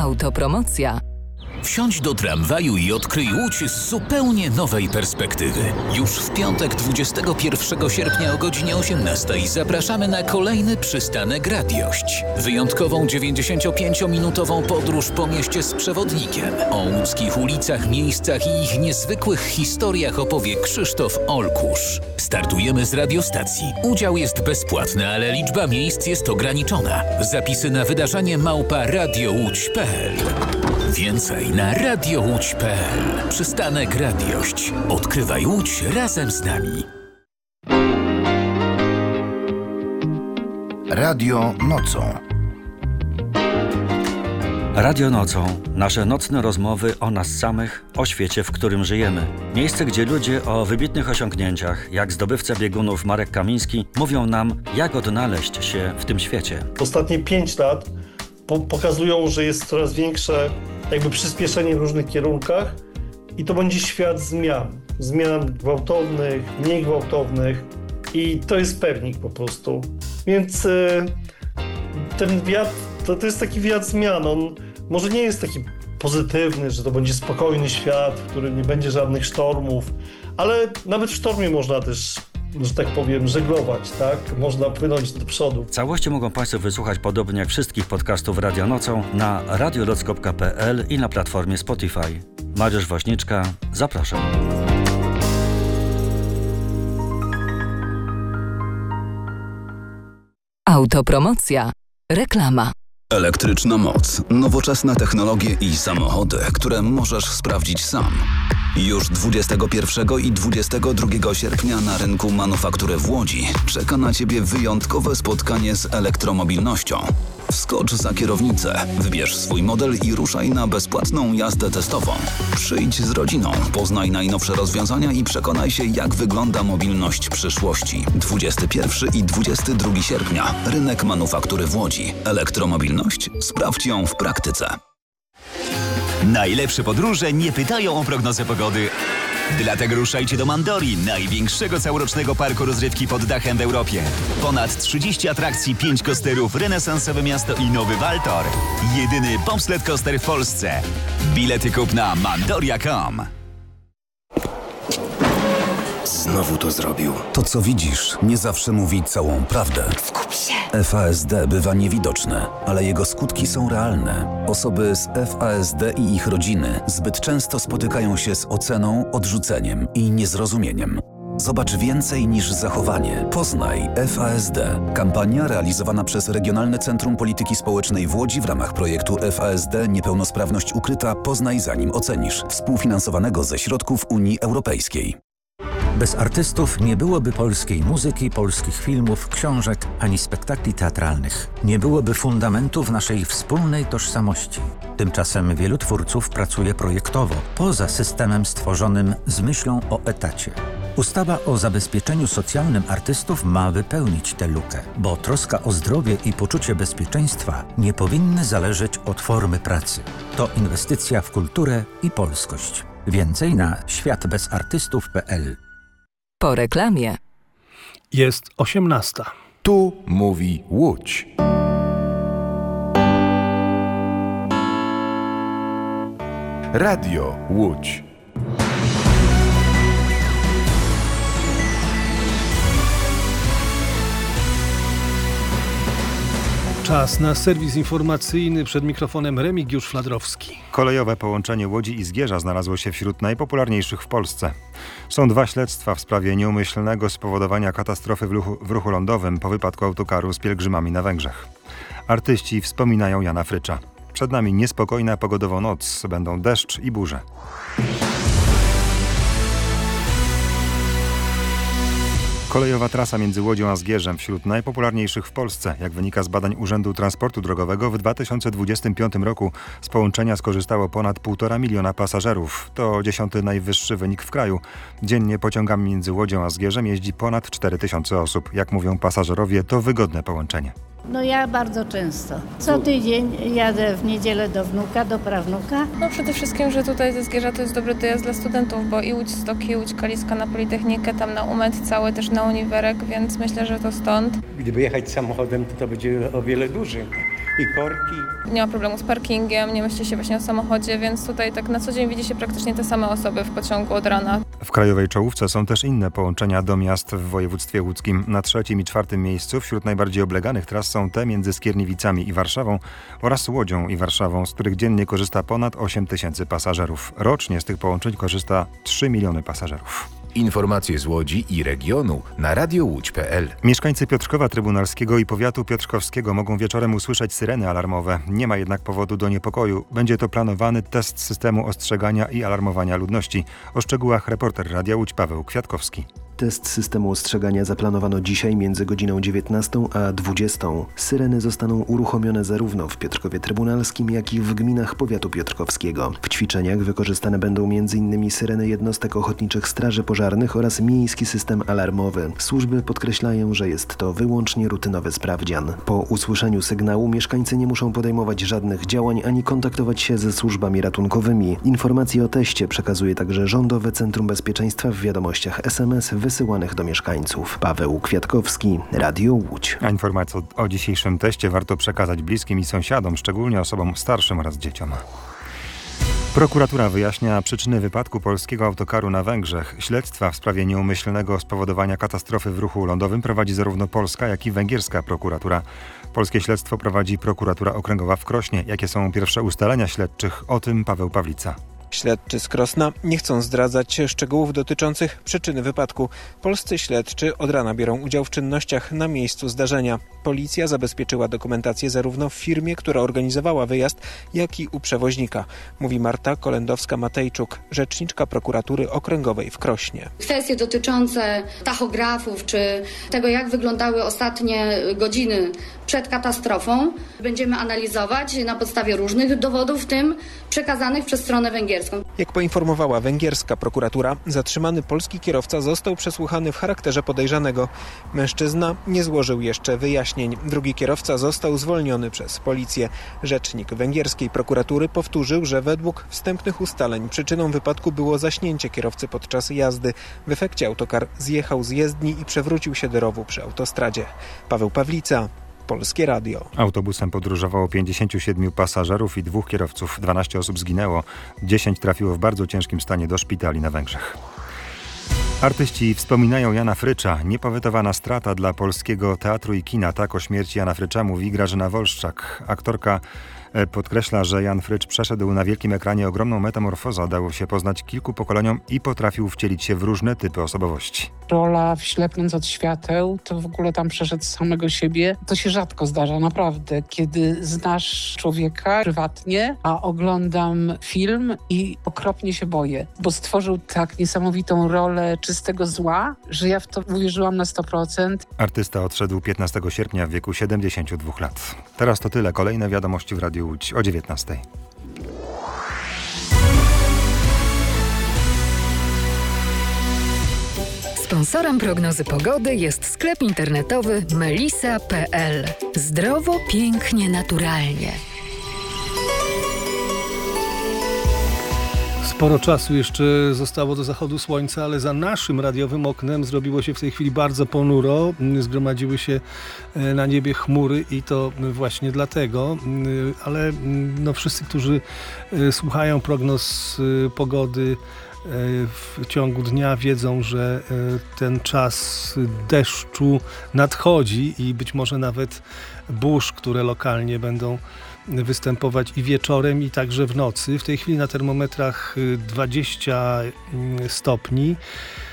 Autopromocja. Wsiądź do tramwaju i odkryj Łódź z zupełnie nowej perspektywy. Już w piątek 21 sierpnia o godzinie 18 zapraszamy na kolejny przystanek Radiość. Wyjątkową 95-minutową podróż po mieście z przewodnikiem. O łódzkich ulicach, miejscach i ich niezwykłych historiach opowie Krzysztof Olkusz. Startujemy z radiostacji. Udział jest bezpłatny, ale liczba miejsc jest ograniczona. Zapisy na wydarzenie @radiołódź.pl. Więcej na radiołódź.pl. Przystanek Radiość. Odkrywaj Łódź razem z nami. Radio nocą. Radio nocą. Nasze nocne rozmowy o nas samych, o świecie, w którym żyjemy. Miejsce, gdzie ludzie o wybitnych osiągnięciach, jak zdobywca biegunów Marek Kamiński, mówią nam, jak odnaleźć się w tym świecie. Ostatnie 5 lat pokazują, że jest coraz większe przyspieszenie w różnych kierunkach i to będzie świat zmian. Zmian gwałtownych, mniej gwałtownych i to jest pewnik po prostu. Więc ten wiatr, to jest taki wiatr zmian. On może nie jest taki pozytywny, że to będzie spokojny świat, w którym nie będzie żadnych sztormów, ale nawet w sztormie można też, że tak powiem, żeglować, tak? Można płynąć do przodu. Całości mogą Państwo wysłuchać, podobnie jak wszystkich podcastów Radio Nocą, na radioloc.pl i na platformie Spotify. Mariusz Woźniczka, zapraszam. Autopromocja. Reklama. Elektryczna moc, nowoczesne technologie i samochody, które możesz sprawdzić sam. Już 21 i 22 sierpnia na rynku manufaktury w Łodzi czeka na Ciebie wyjątkowe spotkanie z elektromobilnością. Wskocz za kierownicę, wybierz swój model i ruszaj na bezpłatną jazdę testową. Przyjdź z rodziną, poznaj najnowsze rozwiązania i przekonaj się, jak wygląda mobilność przyszłości. 21 i 22 sierpnia. Rynek manufaktury w Łodzi. Elektromobilność? Sprawdź ją w praktyce. Najlepsze podróże nie pytają o prognozę pogody. Dlatego ruszajcie do Mandori, największego całorocznego parku rozrywki pod dachem w Europie. Ponad 30 atrakcji, 5 coasterów, renesansowe miasto i nowy Waltor. Jedyny bobsled coaster w Polsce. Bilety kup na mandoria.com. Znowu to zrobił. To, co widzisz, nie zawsze mówi całą prawdę. Skup się. FASD bywa niewidoczne, ale jego skutki są realne. Osoby z FASD i ich rodziny zbyt często spotykają się z oceną, odrzuceniem i niezrozumieniem. Zobacz więcej niż zachowanie. Poznaj FASD. Kampania realizowana przez Regionalne Centrum Polityki Społecznej w Łodzi w ramach projektu FASD Niepełnosprawność ukryta. Poznaj zanim ocenisz. Współfinansowanego ze środków Unii Europejskiej. Bez artystów nie byłoby polskiej muzyki, polskich filmów, książek ani spektakli teatralnych. Nie byłoby fundamentów naszej wspólnej tożsamości. Tymczasem wielu twórców pracuje projektowo, poza systemem stworzonym z myślą o etacie. Ustawa o zabezpieczeniu socjalnym artystów ma wypełnić tę lukę, bo troska o zdrowie i poczucie bezpieczeństwa nie powinny zależeć od formy pracy. To inwestycja w kulturę i polskość. Więcej na światbezartystów.pl. Po reklamie. Jest 18. Tu mówi Łódź. Radio Łódź. Czas na serwis informacyjny, przed mikrofonem Remigiusz Fladrowski. Kolejowe połączenie Łodzi i Zgierza znalazło się wśród najpopularniejszych w Polsce. Są 2 śledztwa w sprawie nieumyślnego spowodowania katastrofy w ruchu lądowym po wypadku autokaru z pielgrzymami na Węgrzech. Artyści wspominają Jana Frycza. Przed nami niespokojna pogodowo noc, będą deszcz i burze. Kolejowa trasa między Łodzią a Zgierzem wśród najpopularniejszych w Polsce. Jak wynika z badań Urzędu Transportu Drogowego, w 2025 roku z połączenia skorzystało ponad 1,5 miliona pasażerów. To 10. najwyższy wynik w kraju. Dziennie pociągami między Łodzią a Zgierzem jeździ ponad 4000 osób. Jak mówią pasażerowie, to wygodne połączenie. No ja bardzo często. Co tydzień jadę w niedzielę do wnuka, do prawnuka. No przede wszystkim, że tutaj ze Zgierza to jest dobry dojazd dla studentów, bo i Łódź Stoki, Łódź Kaliska na Politechnikę, tam na UMED cały, też na Uniwerek, więc myślę, że to stąd. Gdyby jechać samochodem, to będzie o wiele dłużej. i korki. Nie ma problemu z parkingiem, nie myśli się właśnie o samochodzie, więc tutaj tak na co dzień widzi się praktycznie te same osoby w pociągu od rana. W krajowej czołówce są też inne połączenia do miast w województwie łódzkim. Na 3. i 4. miejscu wśród najbardziej obleganych tras są te między Skierniewicami i Warszawą oraz Łodzią i Warszawą, z których dziennie korzysta ponad 8 tysięcy pasażerów. Rocznie z tych połączeń korzysta 3 miliony pasażerów. Informacje z Łodzi i regionu na radiołódź.pl. Mieszkańcy Piotrkowa Trybunalskiego i powiatu piotrkowskiego mogą wieczorem usłyszeć syreny alarmowe. Nie ma jednak powodu do niepokoju. Będzie to planowany test systemu ostrzegania i alarmowania ludności. O szczegółach reporter Radia Łódź Paweł Kwiatkowski. Test systemu ostrzegania zaplanowano dzisiaj między godziną 19 a 20. Syreny zostaną uruchomione zarówno w Piotrkowie Trybunalskim, jak i w gminach powiatu piotrkowskiego. W ćwiczeniach wykorzystane będą m.in. syreny jednostek ochotniczych straży pożarnych oraz miejski system alarmowy. Służby podkreślają, że jest to wyłącznie rutynowy sprawdzian. Po usłyszeniu sygnału mieszkańcy nie muszą podejmować żadnych działań ani kontaktować się ze służbami ratunkowymi. Informacje o teście przekazuje także Rządowe Centrum Bezpieczeństwa w wiadomościach SMS wysyłanych do mieszkańców. Paweł Kwiatkowski, Radio Łódź. A informacje o dzisiejszym teście warto przekazać bliskim i sąsiadom, szczególnie osobom starszym oraz dzieciom. Prokuratura wyjaśnia przyczyny wypadku polskiego autokaru na Węgrzech. Śledztwa w sprawie nieumyślnego spowodowania katastrofy w ruchu lądowym prowadzi zarówno polska, jak i węgierska prokuratura. Polskie śledztwo prowadzi prokuratura okręgowa w Krośnie. Jakie są pierwsze ustalenia śledczych? O tym Paweł Pawlica. Śledczy z Krosna nie chcą zdradzać szczegółów dotyczących przyczyny wypadku. Polscy śledczy od rana biorą udział w czynnościach na miejscu zdarzenia. Policja zabezpieczyła dokumentację zarówno w firmie, która organizowała wyjazd, jak i u przewoźnika. Mówi Marta Kolendowska-Matejczuk, rzeczniczka prokuratury okręgowej w Krośnie. Kwestie dotyczące tachografów, czy tego, jak wyglądały ostatnie godziny przed katastrofą, będziemy analizować na podstawie różnych dowodów, w tym przekazanych przez stronę węgierską. Jak poinformowała węgierska prokuratura, zatrzymany polski kierowca został przesłuchany w charakterze podejrzanego. Mężczyzna nie złożył jeszcze wyjaśnień. Drugi kierowca został zwolniony przez policję. Rzecznik węgierskiej prokuratury powtórzył, że według wstępnych ustaleń przyczyną wypadku było zaśnięcie kierowcy podczas jazdy. W efekcie autokar zjechał z jezdni i przewrócił się do rowu przy autostradzie. Paweł Pawlica, Polskie Radio. Autobusem podróżowało 57 pasażerów i 2 kierowców. 12 osób zginęło. 10 trafiło w bardzo ciężkim stanie do szpitali na Węgrzech. Artyści wspominają Jana Frycza. Niepowetowana strata dla polskiego teatru i kina. Tak o śmierci Jana Frycza mówi Grażyna Wolszczak. Aktorka podkreśla, że Jan Frycz przeszedł na wielkim ekranie ogromną metamorfozę, dało się poznać kilku pokoleniom i potrafił wcielić się w różne typy osobowości. Rola w Ślepnąc od świateł, to w ogóle tam przeszedł samego siebie. To się rzadko zdarza, naprawdę. Kiedy znasz człowieka prywatnie, a oglądam film i okropnie się boję, bo stworzył tak niesamowitą rolę czystego zła, że ja w to uwierzyłam na 100%. Artysta odszedł 15 sierpnia w wieku 72 lat. Teraz to tyle. Kolejne wiadomości w Radiu Łódź o 19:00. Sponsorem prognozy pogody jest sklep internetowy melisa.pl. Zdrowo, pięknie, naturalnie. Sporo czasu jeszcze zostało do zachodu słońca, ale za naszym radiowym oknem zrobiło się w tej chwili bardzo ponuro. Zgromadziły się na niebie chmury i to właśnie dlatego. Ale no, wszyscy, którzy słuchają prognoz pogody w ciągu dnia, wiedzą, że ten czas deszczu nadchodzi i być może nawet burz, które lokalnie będą występować i wieczorem, i także w nocy. W tej chwili na termometrach 20 stopni.